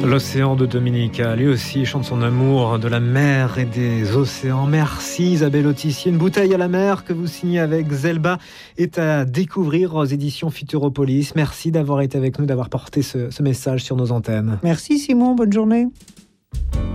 L'océan de Dominica, lui aussi chante son amour de la mer et des océans. Merci Isabelle Autissier. Une bouteille à la mer que vous signez avec Zelba est à découvrir aux éditions Futuropolis. Merci d'avoir été avec nous, d'avoir porté ce message sur nos antennes. Merci Simon, bonne journée.